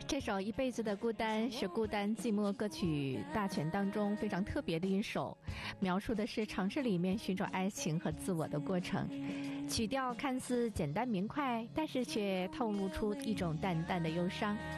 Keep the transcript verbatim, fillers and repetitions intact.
这首《一辈子的孤单》是孤单寂寞歌曲大全当中非常特别的一首，描述的是城市里面寻找爱情和自我的过程。曲调看似简单明快，但是却透露出一种淡淡的忧伤。